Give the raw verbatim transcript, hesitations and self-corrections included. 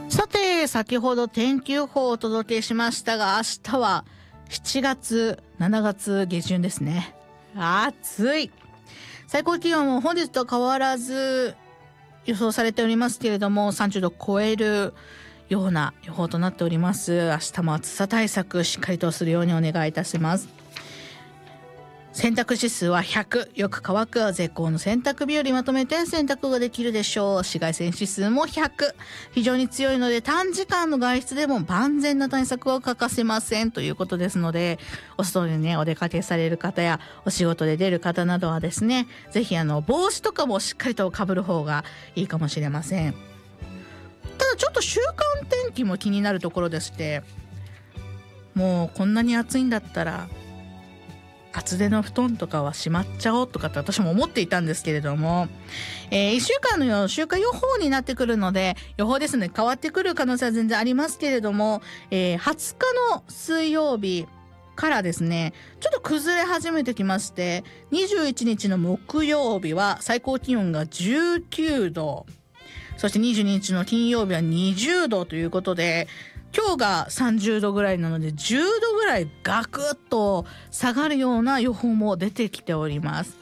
さて、先ほど天気予報をお届けしましたが、明日はしちがつ、しちがつ下旬ですね。暑い。最高気温も本日と変わらず予想されておりますけれども、さんじゅうどを超えるような予報となっております。明日も暑さ対策しっかりとするようにお願いいたします。洗濯指数はひゃく、よく乾く絶好の洗濯日和、まとめて洗濯ができるでしょう。紫外線指数もひゃく、非常に強いので短時間の外出でも万全な対策は欠かせませんということですので、お外にねお出かけされる方やお仕事で出る方などはですね、ぜひあの帽子とかもしっかりと被る方がいいかもしれません。ただちょっと週間天気も気になるところでして、もうこんなに暑いんだったら厚手の布団とかはしまっちゃおうとかって私も思っていたんですけれども、えー、いっしゅうかんの週間予報になってくるので、予報ですね、変わってくる可能性は全然ありますけれども、えー、はつかの水曜日からですね、ちょっと崩れ始めてきまして、にじゅういちにちの木曜日は最高気温がじゅうきゅうど、そしてにじゅうににちの金曜日はにじゅうどということで、今日がさんじゅうどぐらいなのでじゅうどぐらいガクッと下がるような予報も出てきております。